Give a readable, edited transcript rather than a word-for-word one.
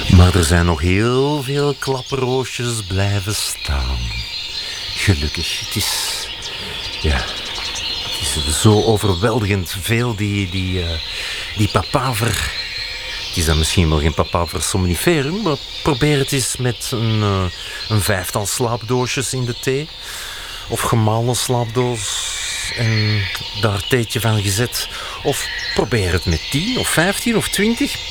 Maar er zijn nog heel veel klaproosjes blijven staan. Gelukkig. Het is zo overweldigend veel, die papaver. Het is dan misschien wel geen papaver somniferum, maar probeer het eens met een 5-tal slaapdoosjes in de thee. Of gemalen slaapdoos en daar theetje van gezet. Of probeer het met 10 of 15 of 20.